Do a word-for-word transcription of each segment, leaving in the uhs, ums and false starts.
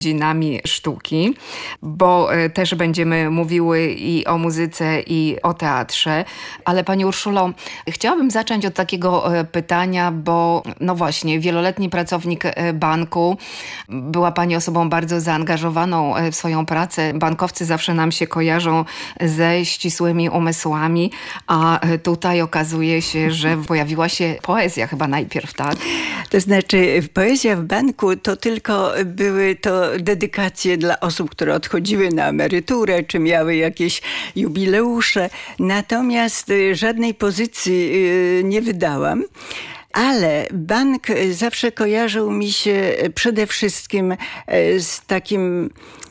godzinami sztuki, bo też będziemy mówiły i o muzyce, i o teatrze. Ale Pani Urszulo, chciałabym zacząć od takiego pytania, bo no właśnie, wieloletni pracownik banku, była Pani osobą bardzo zaangażowaną w swoją pracę. Bankowcy zawsze nam się kojarzą ze ścisłymi umysłami, a tutaj okazuje się, że pojawiła się poezja chyba najpierw, tak? To znaczy poezja w banku to tylko były to dedykacje dla osób, które odchodziły na emeryturę, czy miały jakieś jubileusze. Natomiast żadnej pozycji nie wydałam. Ale bank zawsze kojarzył mi się przede wszystkim z takim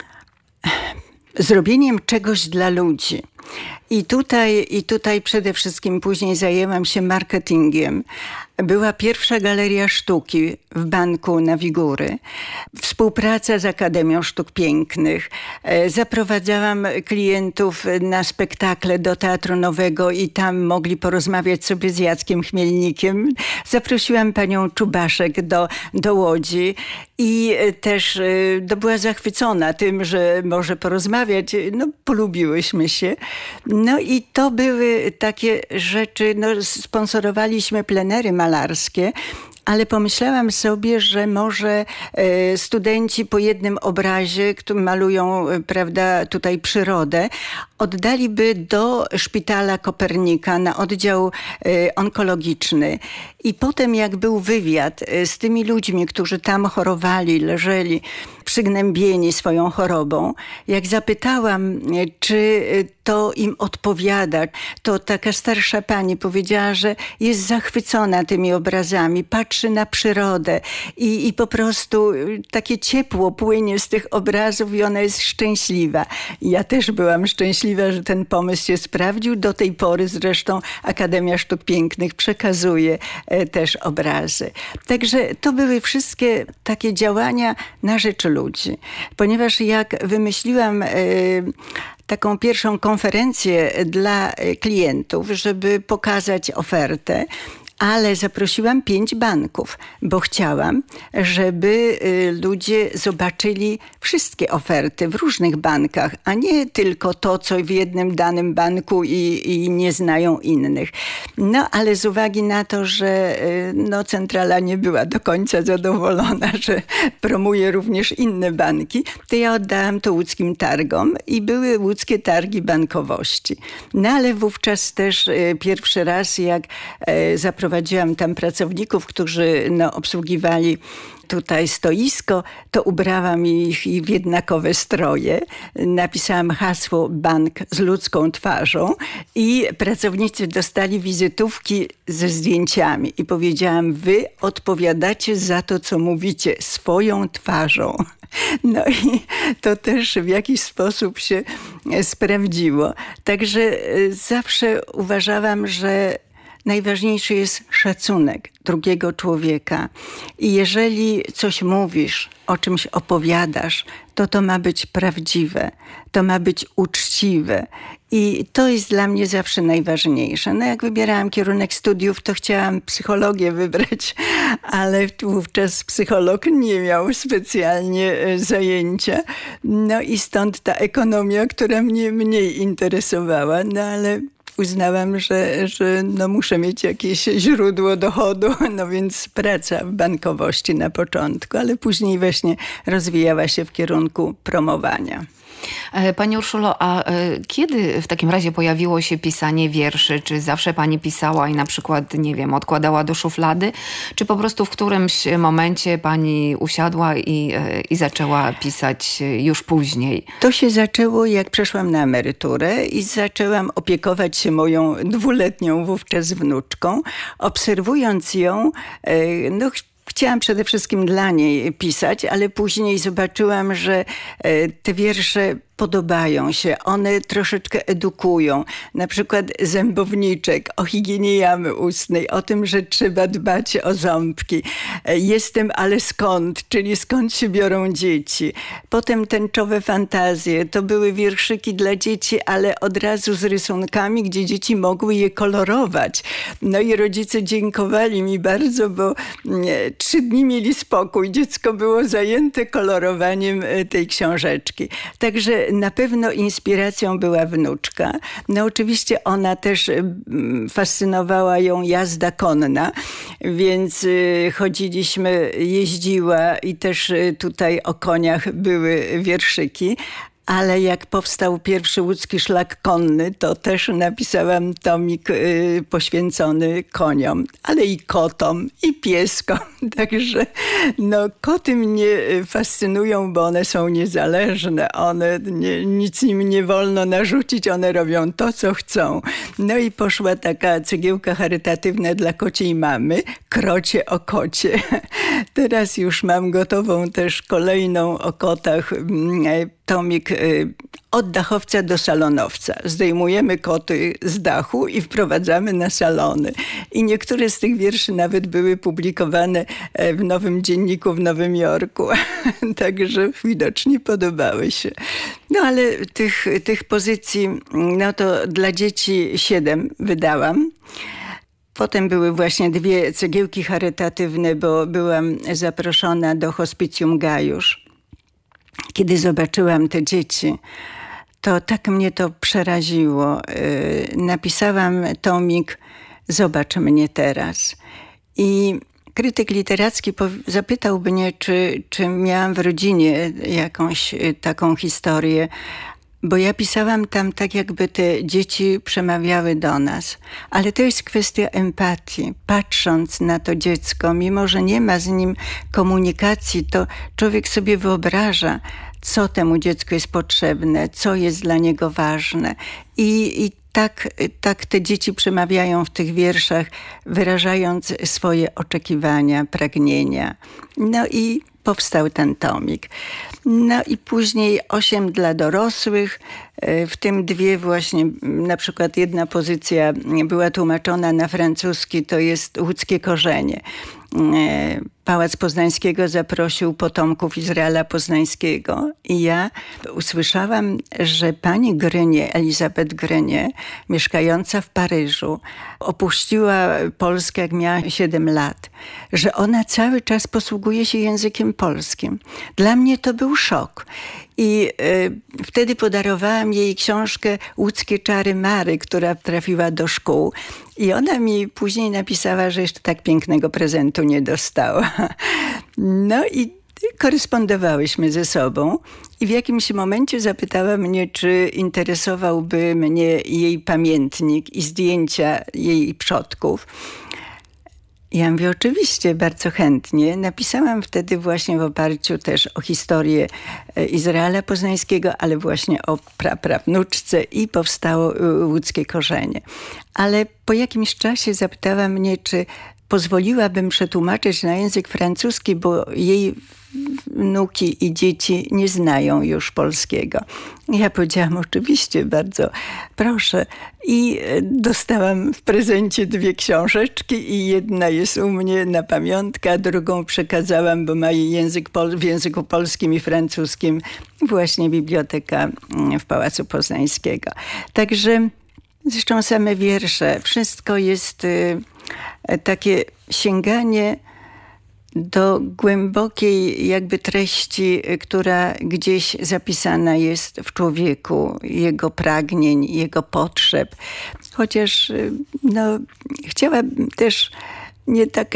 zrobieniem czegoś dla ludzi. I tutaj, I tutaj przede wszystkim później zajęłam się marketingiem. Była pierwsza galeria sztuki w banku na Wigury. Współpraca z Akademią Sztuk Pięknych. Zaprowadzałam klientów na spektakle do Teatru Nowego i tam mogli porozmawiać sobie z Jackiem Chmielnikiem. Zaprosiłam panią Czubaszek do, do Łodzi i też no, była zachwycona tym, że może porozmawiać. No, polubiłyśmy się. No i to były takie rzeczy, no, sponsorowaliśmy plenery malarskie, ale pomyślałam sobie, że może studenci po jednym obrazie, który malują, prawda, tutaj przyrodę, oddaliby do Szpitala Kopernika na oddział onkologiczny. I potem jak był wywiad z tymi ludźmi, którzy tam chorowali, leżeli przygnębieni swoją chorobą, jak zapytałam, czy to im odpowiada, to taka starsza pani powiedziała, że jest zachwycona tymi obrazami, patrzy na przyrodę i, i po prostu takie ciepło płynie z tych obrazów i ona jest szczęśliwa. I ja też byłam szczęśliwa, że ten pomysł się sprawdził. Do tej pory zresztą Akademia Sztuk Pięknych przekazuje też obrazy. Także to były wszystkie takie działania na rzecz ludzi. Ponieważ jak wymyśliłam taką pierwszą konferencję dla klientów, żeby pokazać ofertę, ale zaprosiłam pięć banków, bo chciałam, żeby ludzie zobaczyli wszystkie oferty w różnych bankach, a nie tylko to, co w jednym danym banku i, i nie znają innych. No, ale z uwagi na to, że no, centrala nie była do końca zadowolona, że promuje również inne banki, to ja oddałam to łódzkim targom i były łódzkie targi bankowości. No, ale wówczas też pierwszy raz, jak zaprowadziłam Prowadziłam tam pracowników, którzy no, obsługiwali tutaj stoisko, to ubrałam ich w jednakowe stroje. Napisałam hasło bank z ludzką twarzą i pracownicy dostali wizytówki ze zdjęciami. I powiedziałam, wy odpowiadacie za to, co mówicie swoją twarzą. No i to też w jakiś sposób się sprawdziło. Także zawsze uważałam, że najważniejszy jest szacunek drugiego człowieka. I jeżeli coś mówisz, o czymś opowiadasz, to to ma być prawdziwe, to ma być uczciwe. I to jest dla mnie zawsze najważniejsze. No jak wybierałam kierunek studiów, to chciałam psychologię wybrać, ale wówczas psycholog nie miał specjalnie zajęcia. No i stąd ta ekonomia, która mnie mniej interesowała, no ale uznałam, że, że no muszę mieć jakieś źródło dochodu, no więc praca w bankowości na początku, ale później właśnie rozwijała się w kierunku promowania. Pani Urszulo, a kiedy w takim razie pojawiło się pisanie wierszy? Czy zawsze pani pisała i na przykład, nie wiem, odkładała do szuflady? Czy po prostu w którymś momencie pani usiadła i, i zaczęła pisać już później? To się zaczęło, jak przeszłam na emeryturę i zaczęłam opiekować się moją dwuletnią wówczas wnuczką. Obserwując ją, no chciałam przede wszystkim dla niej pisać, ale później zobaczyłam, że te wiersze podobają się, one troszeczkę edukują. Na przykład zębowniczek o higienie jamy ustnej, o tym, że trzeba dbać o ząbki. Jestem, ale skąd? Czyli skąd się biorą dzieci. Potem tęczowe fantazje. To były wierszyki dla dzieci, ale od razu z rysunkami, gdzie dzieci mogły je kolorować. No i rodzice dziękowali mi bardzo, bo nie, trzy dni mieli spokój. Dziecko było zajęte kolorowaniem tej książeczki. Także na pewno inspiracją była wnuczka. No oczywiście ona też fascynowała ją jazda konna, więc chodziliśmy, jeździła i też tutaj o koniach były wierszyki. Ale jak powstał pierwszy łódzki szlak konny, to też napisałam tomik y, poświęcony koniom, ale i kotom, i pieskom. Także no, koty mnie fascynują, bo one są niezależne. One, nie, nic im nie wolno narzucić, one robią to, co chcą. No i poszła taka cegiełka charytatywna dla kociej mamy, Krocie o kocie. Teraz już mam gotową też kolejną o kotach, tomik od dachowca do salonowca. Zdejmujemy koty z dachu i wprowadzamy na salony. I niektóre z tych wierszy nawet były publikowane w Nowym Dzienniku w Nowym Jorku. Także widocznie podobały się. No ale tych, tych pozycji, no to dla dzieci siedem wydałam. Potem były właśnie dwie cegiełki charytatywne, bo byłam zaproszona do Hospicjum Gajusz. Kiedy zobaczyłam te dzieci, to tak mnie to przeraziło. Napisałam tomik Zobacz mnie teraz. I krytyk literacki zapytał mnie, czy, czy miałam w rodzinie jakąś taką historię, bo ja pisałam tam tak, jakby te dzieci przemawiały do nas. Ale to jest kwestia empatii. Patrząc na to dziecko, mimo że nie ma z nim komunikacji, to człowiek sobie wyobraża, co temu dziecku jest potrzebne, co jest dla niego ważne. I, i tak, tak te dzieci przemawiają w tych wierszach, wyrażając swoje oczekiwania, pragnienia. No i powstał ten tomik. No i później osiem dla dorosłych, w tym dwie właśnie, na przykład jedna pozycja była tłumaczona na francuski, to jest Łódzkie korzenie. Pałac Poznańskiego zaprosił potomków Izraela Poznańskiego i ja usłyszałam, że pani Grenier, Elizabeth Grenier, mieszkająca w Paryżu, opuściła Polskę, jak miała siedem lat, że ona cały czas posługuje się językiem polskim. Dla mnie to był szok. I y, wtedy podarowałam jej książkę Łódzkie czary Mary, która trafiła do szkół. I ona mi później napisała, że jeszcze tak pięknego prezentu nie dostała. No i korespondowałyśmy ze sobą. I w jakimś momencie zapytała mnie, czy interesowałby mnie jej pamiętnik i zdjęcia jej przodków. Ja mówię, oczywiście, bardzo chętnie. Napisałam wtedy właśnie w oparciu też o historię Izraela Poznańskiego, ale właśnie o praprawnuczce i powstało Łódzkie korzenie. Ale po jakimś czasie zapytała mnie, czy pozwoliłabym przetłumaczyć na język francuski, bo jej wnuki i dzieci nie znają już polskiego. Ja powiedziałam, oczywiście, bardzo proszę. I dostałam w prezencie dwie książeczki i jedna jest u mnie na pamiątkę, a drugą przekazałam, bo ma jej język pol- w języku polskim i francuskim właśnie biblioteka w Pałacu Poznańskiego. Także zresztą same wiersze, wszystko jest y, takie sięganie do głębokiej jakby treści, która gdzieś zapisana jest w człowieku, jego pragnień, jego potrzeb. Chociaż no, chciałabym też nie tak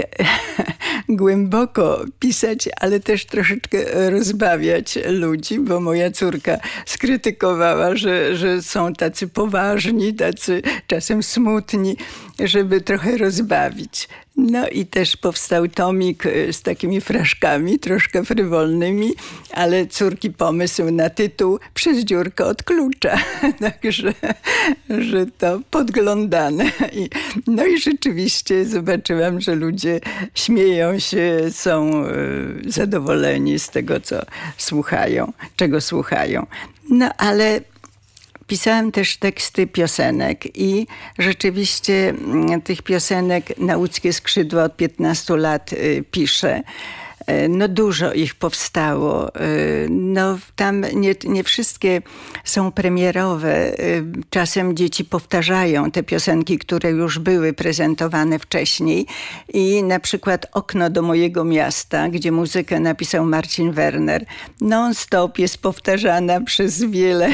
głęboko pisać, ale też troszeczkę rozbawiać ludzi, bo moja córka skrytykowała, że, że są tacy poważni, tacy czasem smutni, żeby trochę rozbawić. No i też powstał tomik z takimi fraszkami, troszkę frywolnymi, ale córki pomysł na tytuł Przez dziurkę od klucza. Także że to podglądane. I, no i rzeczywiście zobaczyłam, że ludzie śmieją się, są zadowoleni z tego, co słuchają, czego słuchają. No ale pisałam też teksty piosenek i rzeczywiście tych piosenek na łódzkie skrzydła od piętnastu lat piszę. No dużo ich powstało. No tam nie, nie wszystkie są premierowe. Czasem dzieci powtarzają te piosenki, które już były prezentowane wcześniej. I na przykład Okno do mojego miasta, gdzie muzykę napisał Marcin Werner, non-stop jest powtarzana przez wiele.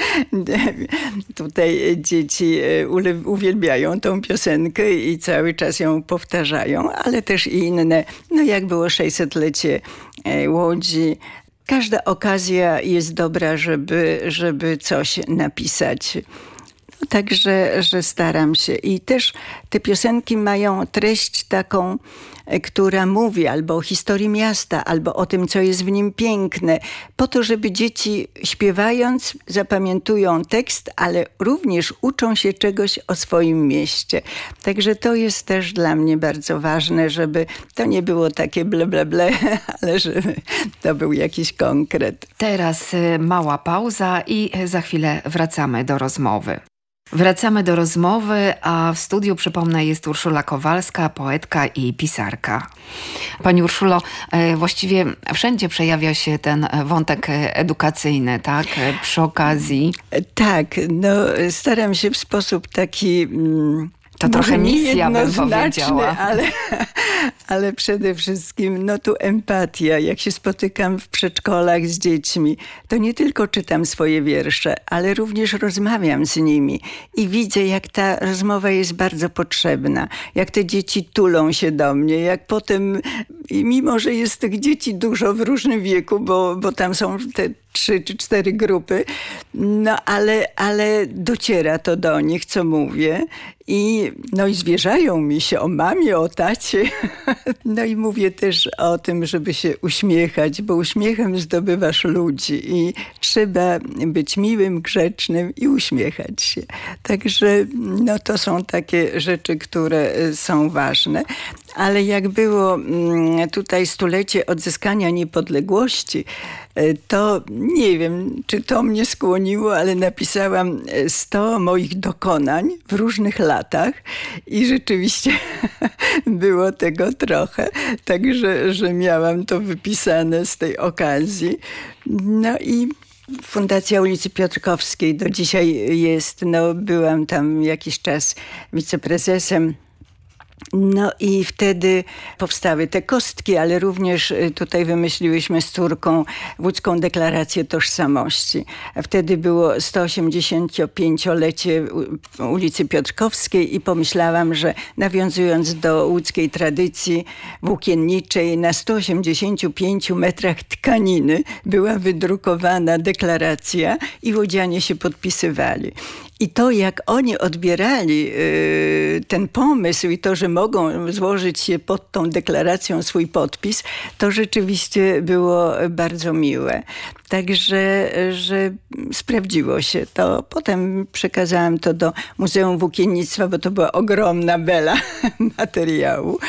Tutaj dzieci uwielbiają tą piosenkę i cały czas ją powtarzają, ale też i inne. No jak było sześćset lecie Łodzi. Każda okazja jest dobra, żeby, żeby coś napisać. No, także, że staram się. I też te piosenki mają treść taką, która mówi albo o historii miasta, albo o tym, co jest w nim piękne. Po to, żeby dzieci śpiewając zapamiętują tekst, ale również uczą się czegoś o swoim mieście. Także to jest też dla mnie bardzo ważne, żeby to nie było takie ble, ble, ble, ale żeby to był jakiś konkret. Teraz mała pauza i za chwilę wracamy do rozmowy. Wracamy do rozmowy, a w studiu, przypomnę, jest Urszula Kowalska, poetka i pisarka. Pani Urszulo, właściwie wszędzie przejawia się ten wątek edukacyjny, tak? Przy okazji. Tak, no staram się w sposób taki... Mm, To trochę misja, bym powiedziała. Ale, ale przede wszystkim no tu empatia. Jak się spotykam w przedszkolach z dziećmi, to nie tylko czytam swoje wiersze, ale również rozmawiam z nimi i widzę, jak ta rozmowa jest bardzo potrzebna. Jak te dzieci tulą się do mnie, jak potem, i mimo że jest tych dzieci dużo w różnym wieku, bo, bo tam są te trzy czy cztery grupy, no ale, ale dociera to do nich, co mówię. I, no i zwierzają mi się o mamie, o tacie. No i mówię też o tym, żeby się uśmiechać, bo uśmiechem zdobywasz ludzi i trzeba być miłym, grzecznym i uśmiechać się. Także no to są takie rzeczy, które są ważne. Ale jak było tutaj stulecie odzyskania niepodległości, to nie wiem, czy to mnie skłoniło, ale napisałam sto moich dokonań w różnych latach i rzeczywiście było tego trochę, także że miałam to wypisane z tej okazji. No i Fundacja ulicy Piotrkowskiej do dzisiaj jest, no byłam tam jakiś czas wiceprezesem. No i wtedy powstały te kostki, ale również tutaj wymyśliłyśmy z córką Łódzką Deklarację Tożsamości. Wtedy było sto osiemdziesięciopięciolecie ulicy Piotrkowskiej i pomyślałam, że nawiązując do łódzkiej tradycji włókienniczej, na sto osiemdziesięciu pięciu metrach tkaniny była wydrukowana deklaracja i łodzianie się podpisywali. I to, jak oni odbierali y, ten pomysł i to, że mogą złożyć się pod tą deklaracją swój podpis, to rzeczywiście było bardzo miłe. Także, że sprawdziło się to. Potem przekazałam to do Muzeum Włókiennictwa, bo to była ogromna bela materiału.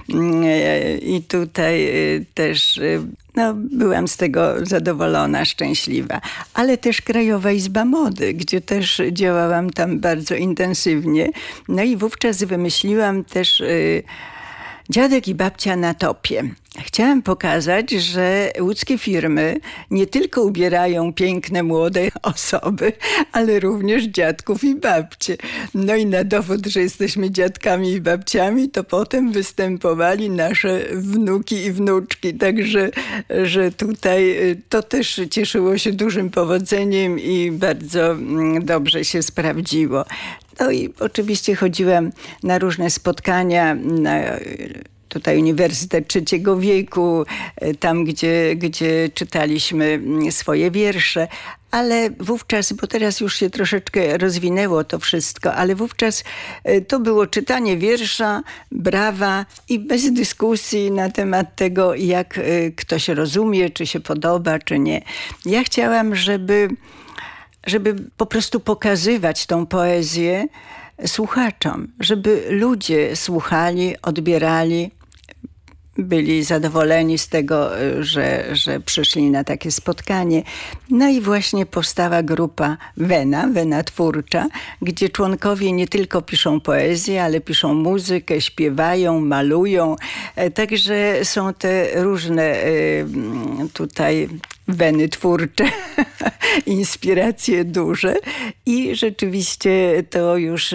I tutaj też no, byłam z tego zadowolona, szczęśliwa. Ale też Krajowa Izba Mody, gdzie też działałam tam bardzo intensywnie. No i wówczas wymyśliłam też y, Dziadek i babcia na topie. Chciałam pokazać, że łódzkie firmy nie tylko ubierają piękne, młode osoby, ale również dziadków i babcie. No i na dowód, że jesteśmy dziadkami i babciami, to potem występowali nasze wnuki i wnuczki. Także, że tutaj to też cieszyło się dużym powodzeniem i bardzo dobrze się sprawdziło. No i oczywiście chodziłam na różne spotkania, na tutaj Uniwersytet Trzeciego Wieku, tam gdzie, gdzie czytaliśmy swoje wiersze, ale wówczas, bo teraz już się troszeczkę rozwinęło to wszystko, ale wówczas to było czytanie wiersza, brawa i bez dyskusji na temat tego, jak ktoś rozumie, czy się podoba, czy nie. Ja chciałam, żeby żeby po prostu pokazywać tą poezję słuchaczom, żeby ludzie słuchali, odbierali, byli zadowoleni z tego, że, że przyszli na takie spotkanie. No i właśnie powstała grupa Wena, Wena Twórcza, gdzie członkowie nie tylko piszą poezję, ale piszą muzykę, śpiewają, malują. Także są te różne tutaj weny twórcze, inspiracje duże i rzeczywiście to już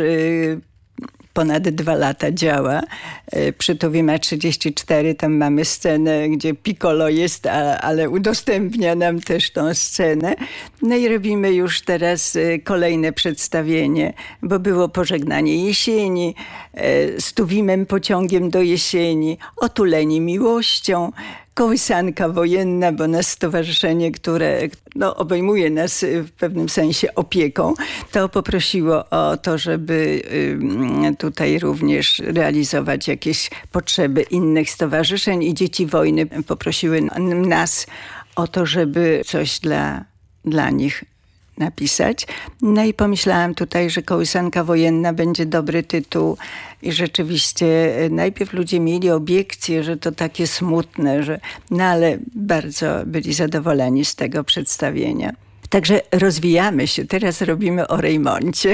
ponad dwa lata działa. Przy Tuwie ma trzydzieści cztery, tam mamy scenę, gdzie Piccolo jest, a, ale udostępnia nam też tą scenę. No i robimy już teraz kolejne przedstawienie, bo było Pożegnanie jesieni, z Tuwimem pociągiem do jesieni, Otuleni miłością, Kołysanka wojenna, bo nas stowarzyszenie, które no, obejmuje nas w pewnym sensie opieką, to poprosiło o to, żeby tutaj również realizować jakieś potrzeby innych stowarzyszeń i Dzieci Wojny poprosiły nas o to, żeby coś dla, dla nich napisać. No i pomyślałam tutaj, że Kołysanka wojenna będzie dobry tytuł i rzeczywiście najpierw ludzie mieli obiekcje, że to takie smutne, że no ale bardzo byli zadowoleni z tego przedstawienia. Także rozwijamy się. Teraz robimy o Rejmoncie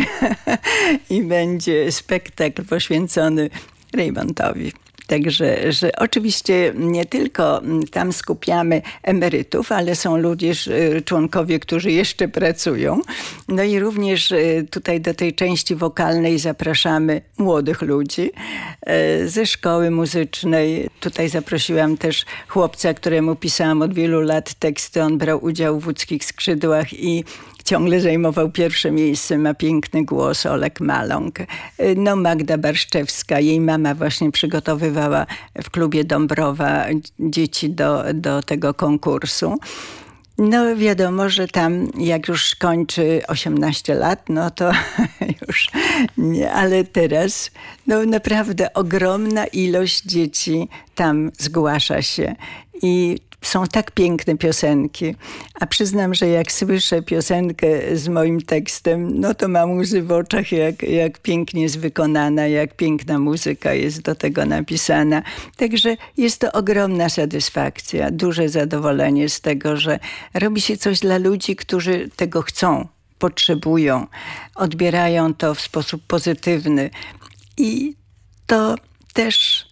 i będzie spektakl poświęcony Rejmontowi. Także, że oczywiście nie tylko tam skupiamy emerytów, ale są również członkowie, którzy jeszcze pracują. No i również tutaj do tej części wokalnej zapraszamy młodych ludzi ze szkoły muzycznej. Tutaj zaprosiłam też chłopca, któremu pisałam od wielu lat teksty. On brał udział w Łódzkich Skrzydłach i ciągle zajmował pierwsze miejsce, ma piękny głos, Olek Maląg. No Magda Barszczewska, jej mama właśnie przygotowywała w klubie Dąbrowa dzieci do, do tego konkursu. No wiadomo, że tam jak już kończy osiemnaście lat, no to już nie, ale teraz no naprawdę ogromna ilość dzieci tam zgłasza się i są tak piękne piosenki, a przyznam, że jak słyszę piosenkę z moim tekstem, no to mam łzy w oczach, jak, jak pięknie jest wykonana, jak piękna muzyka jest do tego napisana. Także jest to ogromna satysfakcja, duże zadowolenie z tego, że robi się coś dla ludzi, którzy tego chcą, potrzebują, odbierają to w sposób pozytywny i to też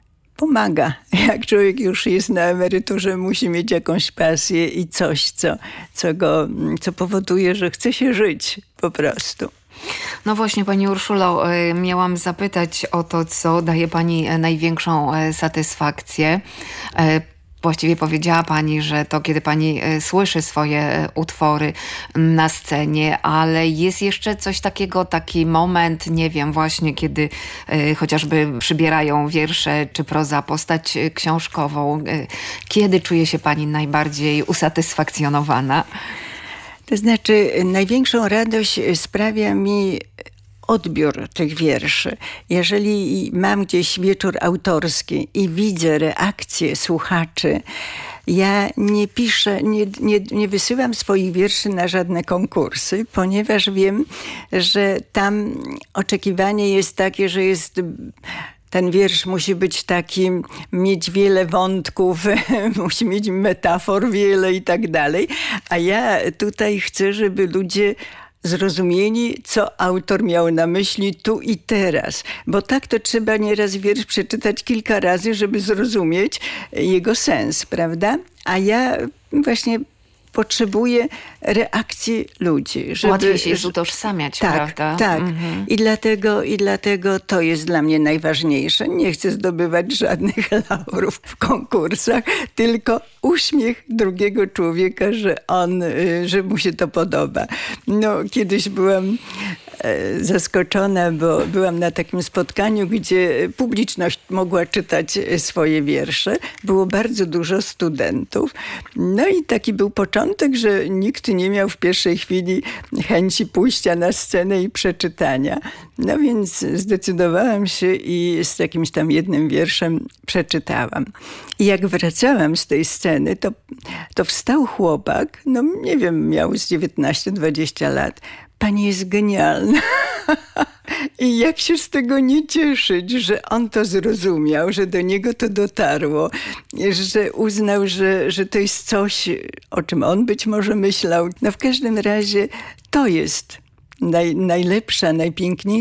pomaga. Jak człowiek już jest na emeryturze, musi mieć jakąś pasję i coś, co, co, go, co powoduje, że chce się żyć po prostu. No właśnie, pani Urszulo, miałam zapytać o to, co daje pani największą satysfakcję. Właściwie powiedziała pani, że to kiedy pani słyszy swoje utwory na scenie, ale jest jeszcze coś takiego, taki moment, nie wiem, właśnie kiedy chociażby przybierają wiersze czy proza postać książkową. Kiedy czuje się pani najbardziej usatysfakcjonowana? To znaczy, największą radość sprawia mi odbiór tych wierszy. Jeżeli mam gdzieś wieczór autorski i widzę reakcje słuchaczy, ja nie piszę, nie, nie, nie wysyłam swoich wierszy na żadne konkursy, ponieważ wiem, że tam oczekiwanie jest takie, że jest... Ten wiersz musi być taki, mieć wiele wątków, musi mieć metafor wiele i tak dalej. A ja tutaj chcę, żeby ludzie zrozumieli, co autor miał na myśli tu i teraz. Bo tak to trzeba nieraz wiersz przeczytać kilka razy, żeby zrozumieć jego sens, prawda? A ja właśnie potrzebuję reakcji ludzi. Żeby, łatwiej się jest utożsamiać, tak, prawda? Tak, mhm. I dlatego, i dlatego to jest dla mnie najważniejsze. Nie chcę zdobywać żadnych laurów w konkursach, tylko uśmiech drugiego człowieka, że on, że mu się to podoba. No, kiedyś byłam zaskoczona, bo byłam na takim spotkaniu, gdzie publiczność mogła czytać swoje wiersze. Było bardzo dużo studentów. No i taki był początek, że nikt nie miał w pierwszej chwili chęci pójścia na scenę i przeczytania. No więc zdecydowałam się i z jakimś tam jednym wierszem przeczytałam. I jak wracałam z tej sceny, to, to wstał chłopak, no nie wiem, miał z dziewiętnaście dwadzieścia lat. pani jest genialna. I jak się z tego nie cieszyć, że on to zrozumiał, że do niego to dotarło, że uznał, że, że to jest coś, o czym on być może myślał. No w każdym razie to jest naj, najlepsza, najpiękniejsza